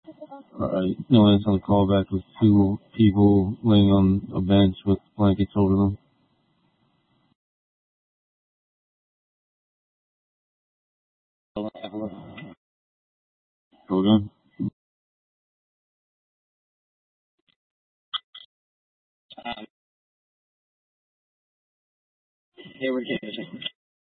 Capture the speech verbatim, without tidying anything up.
Alright, no one's on the callback with two people laying on a bench with blankets over them. Go again. Um, they were